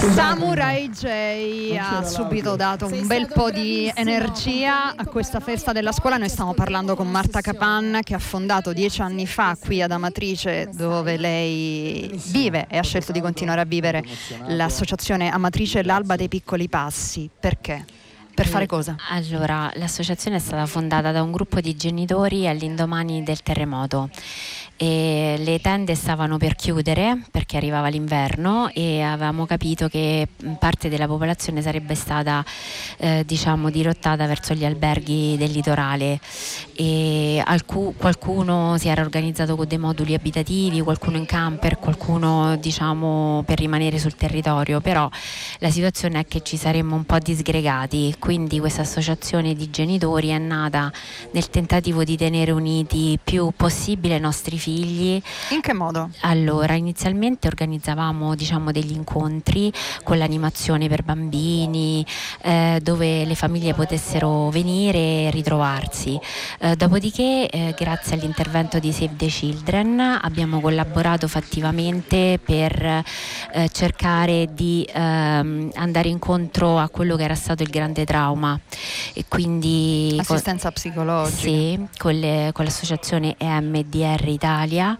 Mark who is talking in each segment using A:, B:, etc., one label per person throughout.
A: Samurai J ha subito dato un bel po' di energia a questa festa della scuola. Noi stiamo parlando con Marta Capan, che ha fondato 10 anni fa qui ad Amatrice, dove lei vive e ha scelto di continuare a vivere, l'associazione Amatrice L'Alba dei Piccoli Passi. Perché? Per fare cosa?
B: Allora, l'associazione è stata fondata da un gruppo di genitori all'indomani del terremoto e le tende stavano per chiudere perché arrivava l'inverno e avevamo capito che parte della popolazione sarebbe stata dirottata verso gli alberghi del litorale e qualcuno si era organizzato con dei moduli abitativi, qualcuno in camper, qualcuno per rimanere sul territorio, però la situazione è che ci saremmo un po' disgregati, quindi questa associazione di genitori è nata nel tentativo di tenere uniti più possibile i nostri figli.
A: In che modo?
B: Allora, inizialmente organizzavamo degli incontri con l'animazione per bambini dove le famiglie potessero venire e ritrovarsi. Dopodiché, grazie all'intervento di Save the Children, abbiamo collaborato fattivamente per cercare di andare incontro a quello che era stato il grande trauma e quindi
A: assistenza psicologica.
B: Sì, con l'associazione EMDR Italia,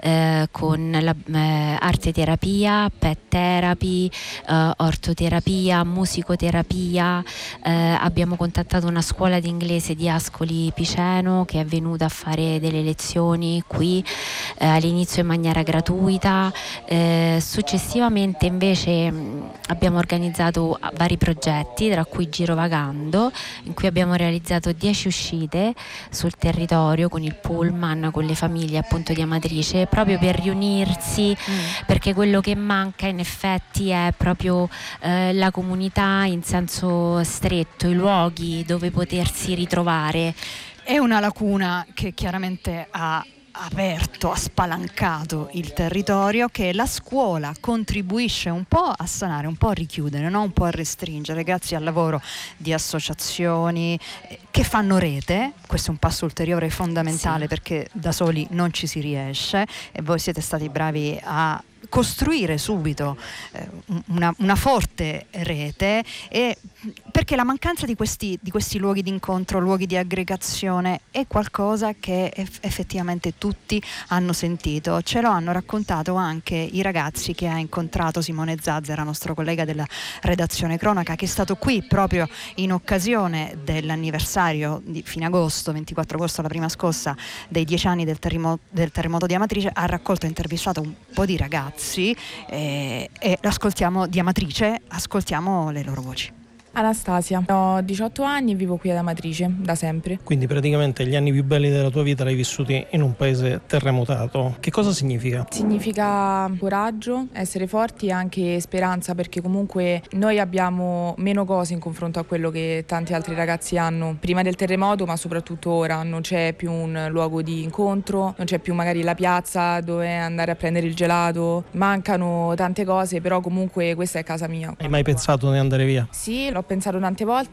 B: con arte terapia, pet therapy, ortoterapia, musicoterapia. Abbiamo contattato una scuola di inglese di Ascoli Piceno che è venuta a fare delle lezioni qui all'inizio in maniera gratuita. Successivamente invece abbiamo organizzato vari progetti, tra cui Girovagando, in cui abbiamo realizzato 10 uscite sul territorio con il pullman, con le famiglie appunto di Amatrice, proprio per riunirsi, perché quello che manca in effetti è proprio la comunità in senso stretto, i luoghi dove potersi ritrovare.
A: È una lacuna che chiaramente ha aperto, ha spalancato il territorio, che la scuola contribuisce un po' a sanare, un po' a richiudere, no? Un po' a restringere, grazie al lavoro di associazioni che fanno rete. Questo è un passo ulteriore fondamentale, sì, perché da soli non ci si riesce e voi siete stati bravi a costruire subito una forte rete, e perché la mancanza di questi luoghi di incontro, luoghi di aggregazione, è qualcosa che effettivamente tutti hanno sentito. Ce lo hanno raccontato anche i ragazzi che ha incontrato Simone Zazzera, nostro collega della redazione cronaca, che è stato qui proprio in occasione dell'anniversario di fine agosto, 24 agosto, la prima scossa dei 10 anni del terremoto di Amatrice. Ha raccolto e intervistato un po' di ragazzi e ascoltiamo di Amatrice, ascoltiamo le loro voci.
C: Anastasia, ho 18 anni e vivo qui ad Amatrice da sempre.
D: Quindi praticamente gli anni più belli della tua vita l'hai vissuti in un paese terremotato. Che cosa significa?
C: Significa coraggio, essere forti e anche speranza, perché comunque noi abbiamo meno cose in confronto a quello che tanti altri ragazzi hanno prima del terremoto, ma soprattutto ora. Non c'è più un luogo di incontro, non c'è più magari la piazza dove andare a prendere il gelato, mancano tante cose, però comunque questa è casa mia.
D: Hai mai pensato di andare via?
C: Sì, l'ho pensato tante volte,